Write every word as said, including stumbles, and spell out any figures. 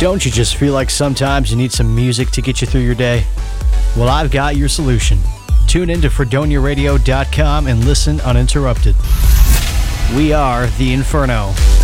Don't you just feel like sometimes you need some music to get you through your day? Well, I've got your solution. Tune in to fredonia radio dot com and listen uninterrupted. We are The Inferno.